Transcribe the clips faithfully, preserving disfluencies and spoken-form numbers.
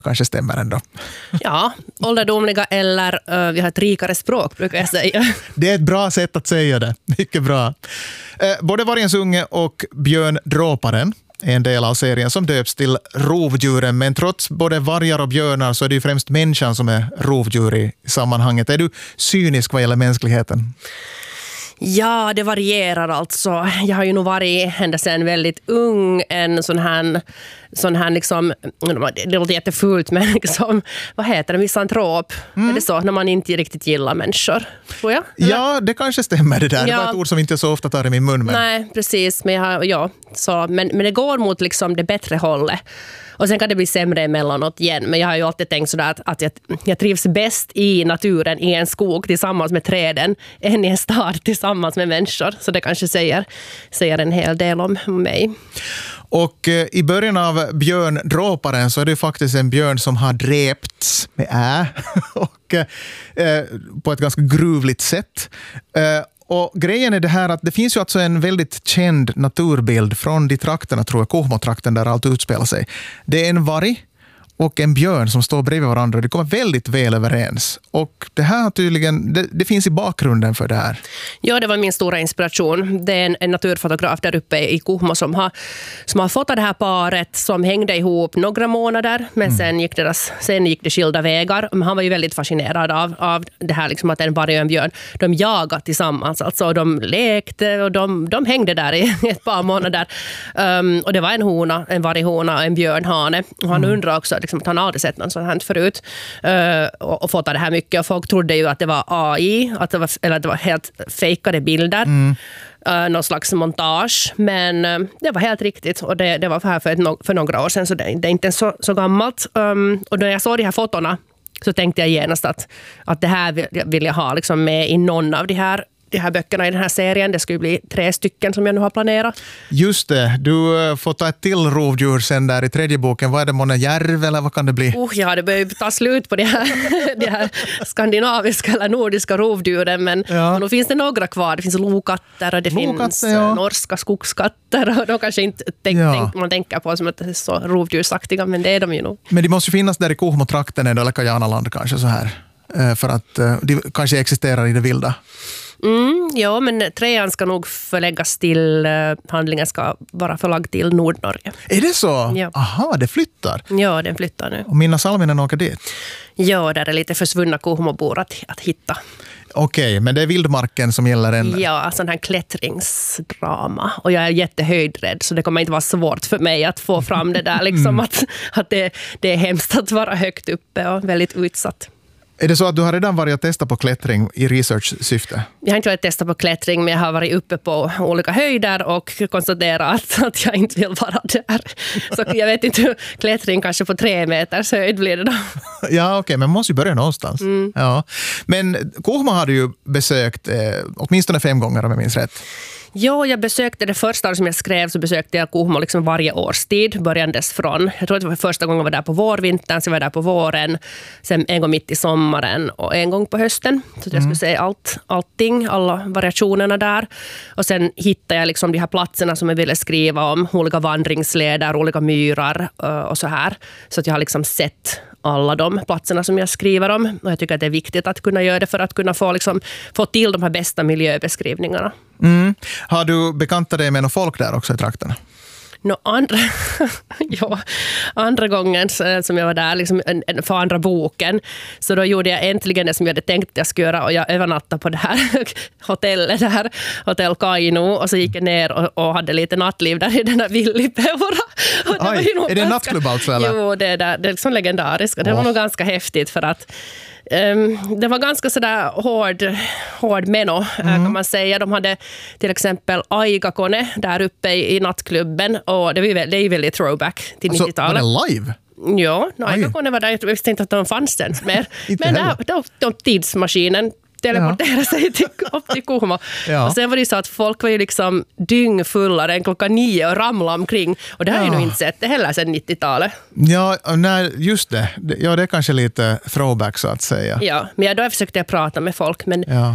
kanske stämmer ändå. Ja, ålderdomliga eller uh, vi har ett rikare språk brukar jag säga. Det är ett bra sätt att säga det. Mycket bra. Eh, både Vargens unge och Björndråparen är en del av serien som döps till rovdjuren, men trots både vargar och björnar så är det ju främst människan som är rovdjur i sammanhanget. Är du cynisk vad gäller mänskligheten? Ja, det varierar alltså. Jag har ju nog varit ända sedan väldigt ung en sån här, sån här liksom, det låter jättefult, men liksom, vad heter det, misantrop? Mm. Är det så, när man inte riktigt gillar människor? Tror jag? Eller? Ja, det kanske stämmer det där. Ja. Det var ett ord som inte så ofta tar i min mun. Men... Nej, precis. Men, jag har, ja, så, men, men det går mot liksom det bättre hållet. Och sen kan det bli sämre emellanåt igen. Men jag har ju alltid tänkt sådär att, att jag, jag trivs bäst i naturen, i en skog tillsammans med träden, än i en stad tillsammans med människor. Så det kanske säger, säger en hel del om mig. Och eh, i början av Björndråparen så är det faktiskt en björn som har dräpts med ä. och eh, på ett ganska gruvligt sätt. Eh, Och grejen är det här att det finns ju alltså en väldigt känd naturbild från de trakterna, tror jag, Kuhmo-trakten där allt utspelar sig. Det är en varg och en björn som står bredvid varandra. Det kommer väldigt väl överens. Och det här tydligen, det, det finns i bakgrunden för det här. Ja, det var min stora inspiration. Det är en, en naturfotograf där uppe i Kuhmo som har, som har fotat det här paret som hängde ihop några månader. Men mm. sen, gick deras, sen gick det skilda vägar. Men han var ju väldigt fascinerad av, av det här liksom att en varg och en björn, de jagade tillsammans. Alltså de lekte och de, de hängde där i ett par månader. Um, och det var en hona, en varghona och en björnhane. Och han mm. undrar också liksom, att han aldrig sett någon sån här förut. Uh, och, och fotat det här mycket. Och folk trodde ju att det var A I, att det var, eller att det var helt fejkade bilder. Mm. Uh, någon slags montage. Men uh, det var helt riktigt. Och det, det var här för, ett, för några år sedan. Så det, det är inte så, så gammalt. Um, och när jag såg de här fotona så tänkte jag genast att, att det här vill, vill jag ha liksom med i någon av de här de här böckerna i den här serien. Det skulle bli tre stycken som jag nu har planerat. Just det. Du får ta ett till rovdjur sen där i tredje boken. Vad är det, månne järv eller vad kan det bli? Oh, ja, det börjar ta slut på de här, de här skandinaviska eller nordiska rovdjuren. Men ja. Nu finns det några kvar. Det finns lokatter och det lokatter, finns ja. norska skogskatter. Och de kanske inte tänk, ja. tänk, man tänker på som att det är så rovdjursaktiga, men det är de ju nog. Men de måste ju finnas där i Kuhmo-trakten eller Kajanaland kanske så här. För att de kanske existerar i det vilda. Mm, ja, men trean ska nog förläggas till, uh, handlingen ska vara förlagd till Nordnorge. Är det så? Ja. Aha, det flyttar. Ja, den flyttar nu. Och Minna Salminen åker dit? Ja, där är lite försvunna Kuhmobor att, att hitta. Okej, okay, men det är vildmarken som gäller än? Ja, sån här klättringsdrama. Och jag är jättehöjdrädd så det kommer inte vara svårt för mig att få fram det där. Liksom, att att det, det är hemskt att vara högt uppe och väldigt utsatt. Är det så att du har redan varit att testa på klättring i research-syfte? Jag har inte varit testat på klättring, men jag har varit uppe på olika höjder och konstaterat att jag inte vill vara där. Så jag vet inte hur klättring kanske på tre meters höjd blir det då. Ja, okej, okay, men man måste ju börja någonstans. Mm. Ja. Men Kuhmo har du ju besökt eh, åtminstone fem gånger om jag minns rätt. Jo, jag besökte det första som jag skrev så besökte jag Kuhmo liksom varje årstid börjandes från. Jag tror att det var första gången jag var där på vårvintern, sen var jag där på våren, sen en gång mitt i sommaren och en gång på hösten. Så att jag skulle se allt, allting, alla variationerna där. Och sen hittade jag liksom de här platserna som jag ville skriva om, olika vandringsleder, olika myrar och så här. Så att jag har liksom sett alla de platserna som jag skriver om. Och jag tycker att det är viktigt att kunna göra det för att kunna få, liksom, få till de här bästa miljöbeskrivningarna. Mm. Har du bekantat dig med någon folk där också i trakterna? No, andra, ja, andra gången som jag var där liksom, för andra boken så då gjorde jag äntligen det som jag hade tänkt att jag skulle göra och jag övernattade på det här hotellet där, Hotell Kainu och så gick jag ner och, och hade lite nattliv där i den där Villipeura. Oj, är det en nattklubb alltså? Eller? Jo, det är, där, det är liksom legendariskt och det oh. var nog ganska häftigt för att Um, det var ganska sådär hård, hård meno mm. kan man säga. De hade till exempel Aikakone där uppe i, i nattklubben och det, var, det är ju väldigt throwback till alltså, nittiotalet. Var det live? Ja, Aikakone var där. Jag visste inte att de fanns ens mer. Men där, de, de tidsmaskinen teleportera sig till, upp till Kuhmo. Ja. Och sen var det så att folk var ju liksom dyngfullare än klockan nio och ramlade omkring. Och det har ja. jag nog inte sett det heller sedan nittiotalet. Ja, nej, just det. Ja, det är kanske lite throwback så att säga. Ja, men jag, då försökte jag prata med folk. Men ja.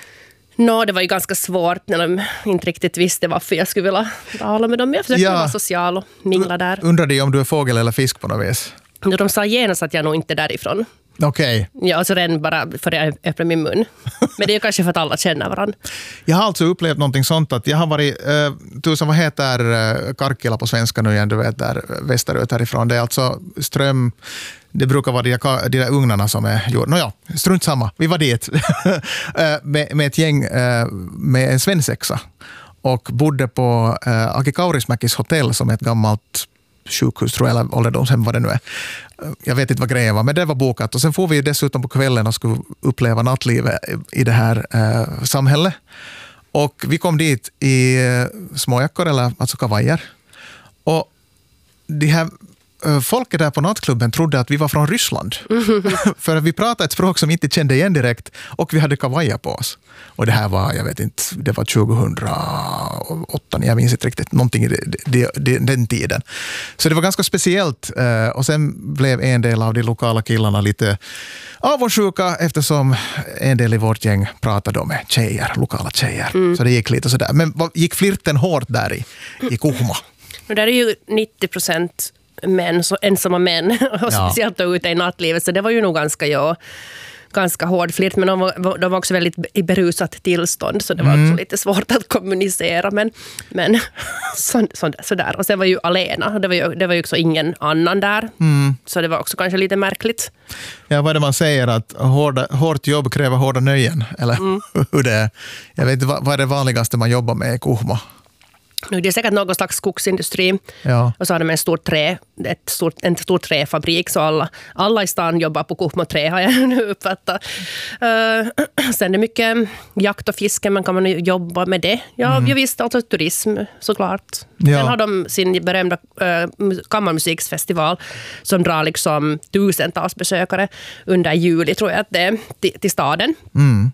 no, det var ju ganska svårt när de inte riktigt visste varför jag skulle vilja tala med dem. Jag försökte ja. vara social och mingla där. Undrar dig om du är fågel eller fisk på något vis? De sa genast att jag nog inte är därifrån. Okej. Okay. Ja, alltså redan bara för att jag öppnar min mun. Men det är ju kanske för att alla känner varandra. Jag har alltså upplevt någonting sånt att jag har varit, äh, tusen vad heter äh, Karkkila på svenska nu igen, du vet, där västerut härifrån. Det är alltså ström, det brukar vara de, de där ugnarna som är gjorda. Nåja, strunt samma, vi var dit med, med ett gäng äh, med en svensexa och bodde på äh, Aki Kaurismäkis hotell som är ett gammalt sjukhus, tror jag, eller ålderdomshem, vad det nu är. Jag vet inte vad grejen var, men det var bokat. Och sen får vi dessutom på kvällen och skulle uppleva nattlivet i det här eh, samhället. Och vi kom dit i eh, småjackor, eller alltså kavajer. Och de här eh, folket där på nattklubben trodde att vi var från Ryssland. Mm. För att vi pratade ett språk som inte kände igen direkt och vi hade kavajer på oss. Och det här var, jag vet inte, det var tjugohundraåtta, jag minns inte riktigt, någonting i det, det, det, den tiden. Så det var ganska speciellt. Och sen blev en del av de lokala killarna lite avundsjuka eftersom en del i vårt gäng pratade med tjejer, lokala tjejer. Mm. Så det gick lite sådär. Men gick flirten hårt där i, i Kuhmo? Och där är ju nittio procent män, så ensamma män, och ja. Speciellt då ute i nattlivet. Så det var ju nog ganska, ja, ganska hård flirt, men de var, de var också väldigt i berusat tillstånd, så det var mm. också lite svårt att kommunicera, men, men så, så, sådär. Och sen var ju alena, det var ju, det var ju också ingen annan där, mm. så det var också kanske lite märkligt. Ja, vad är det man säger, att hårda, hårt jobb kräver hårda nöjen, eller mm. hur det är? Jag vet inte, vad, vad är det vanligaste man jobbar med i Kuhmo? Nu, det är säkert någon slags skogsindustri. Ja. Och så har de en stor, trä, ett stort, en stor träfabrik, så alla, alla i stan jobbar på Kuhmo trä, har jag nu uppfattat. Uh, sen är det mycket jakt och fiske, men kan man jobba med det? Ja, mm. jag visste, alltså turism såklart. Ja. Sen har de sin berömda uh, kammarmusiksfestival som drar liksom tusentals besökare under juli, tror jag att det är, till, till staden. Mm.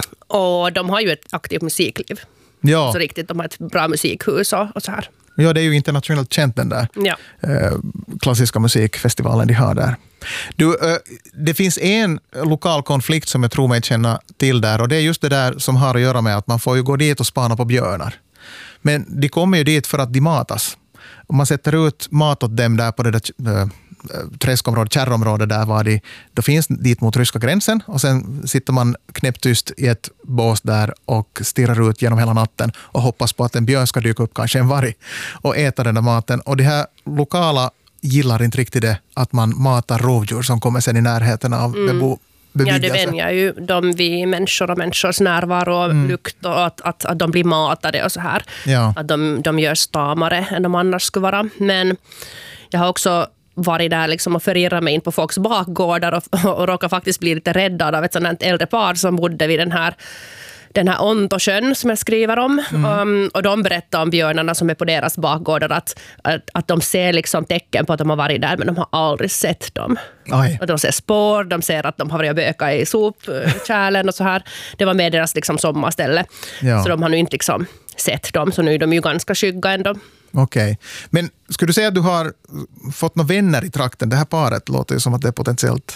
Och de har ju ett aktivt musikliv. Ja. Så riktigt, de har ett bra musikhus och, och så här. Ja, det är ju internationellt känt, den där ja. eh, klassiska musikfestivalen de har där. Du, eh, det finns en lokal konflikt som jag tror mig känna till där, och det är just det där som har att göra med att man får ju gå dit och spana på björnar. Men de kommer ju dit för att de matas. Och man sätter ut mat åt dem där på det där eh, träskområdet, kärrområdet där var de, då finns dit mot ryska gränsen, och sen sitter man knäpptyst i ett bås där och stirrar ut genom hela natten och hoppas på att en björn ska dyka upp, kanske en varg, och äta den där maten. Och de här lokala gillar inte riktigt det, att man matar rovdjur som kommer sen i närheten av mm. bebo bebyggelse. Ja, det vänjer ju de vid människor och människors närvaro och mm. lukt, och att, att, att de blir matade och så här. Ja. Att de, de gör stamare än de annars skulle vara. Men jag har också varit där liksom och förirrat mig in på folks bakgårdar och, och råkade faktiskt bli lite räddad av ett sådant äldre par som bodde vid den här den här Ontosjön som jag skriver om. Mm. Um, och de berättar om björnarna som är på deras bakgårdar, att, att, att de ser liksom tecken på att de har varit där, men de har aldrig sett dem. Oj. Och de ser spår, de ser att de har varit och böka i sopkärlen och så här. Det var med deras liksom sommarställe. Ja. Så de har nu inte liksom sett dem, så nu är de ju ganska skygga ändå. Okej. Okay. Men skulle du säga att du har fått några vänner i trakten? Det här paret låter ju som att det är potentiellt.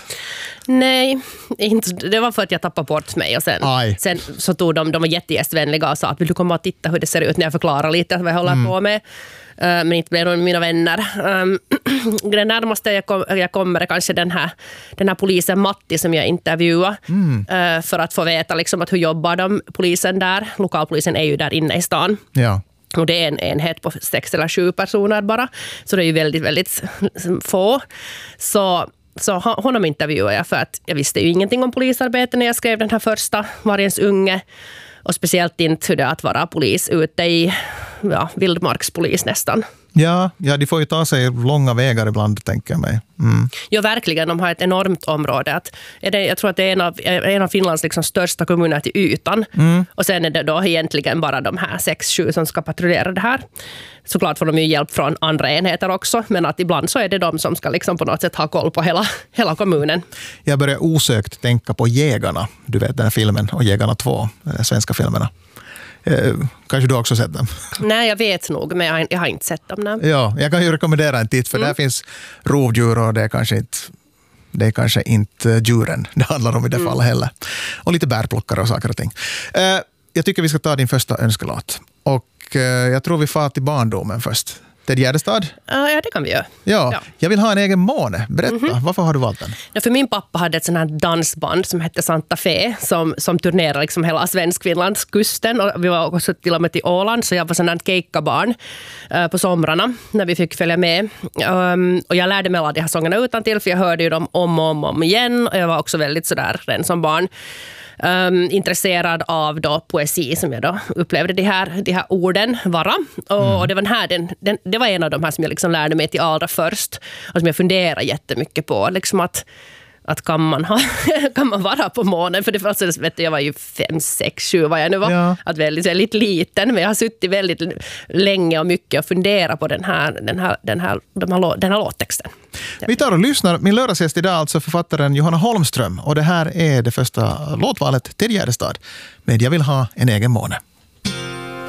Nej, inte. Det var för att jag tappade bort mig. Och sen, sen så tog de, de var jättegästvänliga och sa att vill du komma och titta hur det ser ut när jag förklarar lite vad jag håller mm. på med. Uh, men inte blev de mina vänner. Um, det närmaste jag, kom, jag kommer är kanske den här, den här polisen Matti som jag intervjuade mm. uh, för att få veta liksom, att hur jobbar de polisen där. Lokalpolisen är ju där inne i stan. Ja. Och det är en enhet på sex eller sju personer bara. Så det är ju väldigt, väldigt få. Så, så honom intervjuade jag för att jag visste ju ingenting om polisarbete när jag skrev den här första Vargens unge. Och speciellt inte hur det är att vara polis ute i ja, vildmarkspolis nästan. Ja, ja, de får ju ta sig långa vägar ibland, tänker jag mig. Mm. Ja, verkligen. De har ett enormt område. Att, är det, jag tror att det är en av, en av Finlands liksom största kommuner till ytan. Mm. Och sen är det då egentligen bara de här sex, sju som ska patrullera det här. Såklart får de ju hjälp från andra enheter också. Men att ibland så är det de som ska liksom på något sätt ha koll på hela, hela kommunen. Jag börjar osökt tänka på Jägarna. Du vet den här filmen, och Jägarna två, de svenska filmerna. Eh, kanske du också sett dem? Nej, jag vet nog, men jag har, jag har inte sett dem. Nej. Ja, jag kan ju rekommendera en titt, för mm. där finns rovdjur och det är kanske inte, det är kanske inte djuren det handlar om i det mm. fallet heller. Och lite bärplockare och saker och ting. Eh, jag tycker vi ska ta din första önskelåt. Och eh, jag tror vi far till barndomen först. Ted Gärdestad? Uh, ja, det kan vi göra. Ja, ja. Jag vill ha en egen måne. Berätta, mm-hmm. varför har du valt den? Ja, för min pappa hade ett sånt här dansband som hette Santa Fe som, som turnerade liksom hela Svenskfinlandskusten. Och vi var också till och med till Åland, så jag var sån här keikkabarn uh, på somrarna när vi fick följa med. Um, och jag lärde mig alla de här sångerna utan till, för jag hörde ju dem om och om, om igen. Och jag var också väldigt sådär redan som barn. Um, intresserad av då poesi, som jag då upplevde de här, de här orden vara. Och, mm. och det var den här, den, den, det var en av de här som jag liksom lärde mig till allra först och som jag funderar jättemycket på. Liksom att, att kan man, ha, kan man vara på månen? För det första, vet du, jag var ju fem, sex, sju vad jag nu var. Ja. Att väldigt, väldigt liten, men jag har suttit väldigt länge och mycket och funderat på den här, den här, den här, den här, den här låttexten. Ja. Vi tar och lyssnar. Min lördagsgäst idag är alltså författaren Johanna Holmström, och det här är det första låtvalet till Gärdestad med Jag vill ha en egen måne.